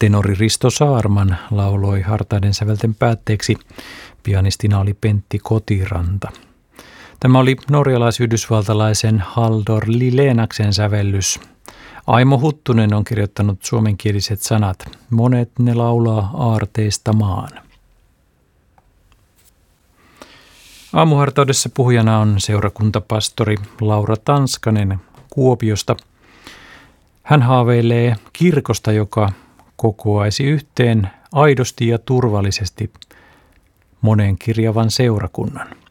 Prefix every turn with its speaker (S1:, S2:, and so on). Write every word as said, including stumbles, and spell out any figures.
S1: Tenori Risto Saarman lauloi hartaiden sävelten päätteeksi. Pianistina oli Pentti Kotiranta. Tämä oli norjalais-yhdysvaltalaisen Haldor Lilenaksen sävellys. Aimo Huttunen on kirjoittanut suomenkieliset sanat. Monet ne laulaa aarteista maan. Aamuhartaudessa puhujana on seurakuntapastori Laura Tanskanen Kuopiosta. Hän haaveilee kirkosta, joka kokoaisi yhteen aidosti ja turvallisesti monenkirjavan seurakunnan.